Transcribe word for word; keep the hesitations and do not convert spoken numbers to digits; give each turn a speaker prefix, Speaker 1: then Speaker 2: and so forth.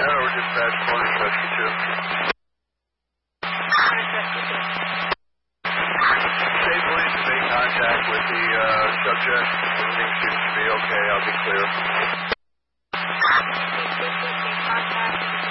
Speaker 1: Arrow dispatch, Corners Rescue two.
Speaker 2: Corners Rescue two.
Speaker 1: State police have made contact with the uh, subject. Everything seems to be okay. I'll be clear.
Speaker 2: State police made contact.